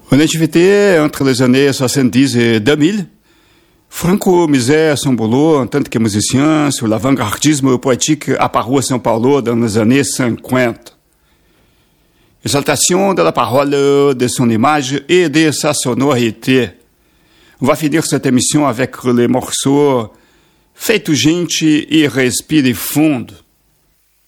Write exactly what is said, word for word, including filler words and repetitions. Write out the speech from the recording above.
En activité entre les années soixante-dix et deux mille, Franco misait son boulot en tant que musicien sur l'avant-gardisme poétique apparu à São Paulo dans les années cinquante. Exaltation de la parole, de son image et de sa sonorité. On va finir cette émission avec les morceaux Feito Gente e Respire Fundo.